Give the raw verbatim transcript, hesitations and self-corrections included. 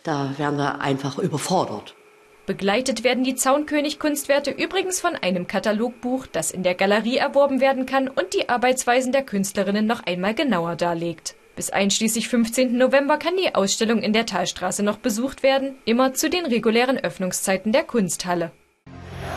Da werden wir einfach überfordert. Begleitet werden die Zaunkönig-Kunstwerte übrigens von einem Katalogbuch, das in der Galerie erworben werden kann und die Arbeitsweisen der Künstlerinnen noch einmal genauer darlegt. Bis einschließlich fünfzehnten November kann die Ausstellung in der Thalstraße noch besucht werden, immer zu den regulären Öffnungszeiten der Kunsthalle.